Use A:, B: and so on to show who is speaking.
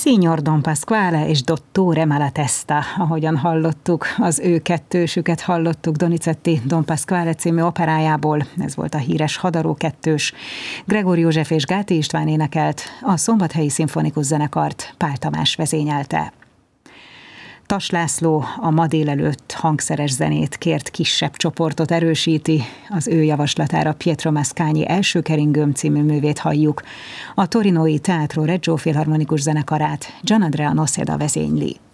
A: Signor Don Pasquale és Dottore Malatesta, ahogyan hallottuk, az ő kettősüket hallottuk Donizetti Don Pasquale című operájából, ez volt a híres Hadaró kettős. Gregor József és Gáti István énekelt, a Szombathelyi Szimfonikus Zenekart Pál Tamás vezényelte. Tass László a ma délelőtt hangszeres zenét kért kisebb csoportot erősíti, az ő javaslatára Pietro Mascagni Első keringőm című művét halljuk. A torinói Teatro Reggio Filharmonikus Zenekarát Gian Andrea Noseda vezényli.